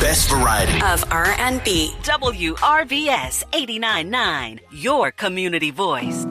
best variety of R&B. WRVS 89.9, your community voice.